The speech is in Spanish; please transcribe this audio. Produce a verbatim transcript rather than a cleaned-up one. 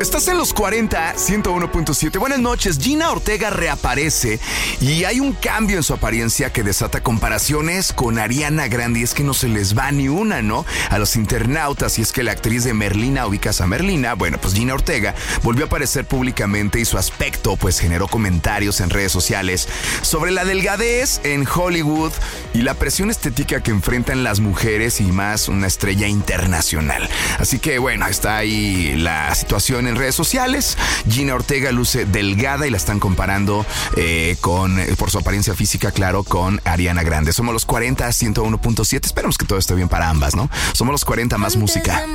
Estás en los cuarenta, ciento uno punto siete. Buenas noches. Gina Ortega reaparece y hay un cambio en su apariencia que desata comparaciones con Ariana Grande. Y es que no se les va ni una, ¿no? A los internautas. Y es que la actriz de Merlina, ubicas a Merlina, bueno, pues Gina Ortega volvió a aparecer públicamente y su aspecto pues generó comentarios en redes sociales sobre la delgadez en Hollywood y la presión estética que enfrentan las mujeres y más una estrella internacional. Así que bueno, está ahí la situación en redes sociales. Gina Ortega luce delgada y la están comparando eh, con, por su apariencia física, claro, con Ariana Grande. Somos los cuarenta, ciento uno punto siete. Esperamos que todo esté bien para ambas, ¿no? Somos los cuarenta, más música.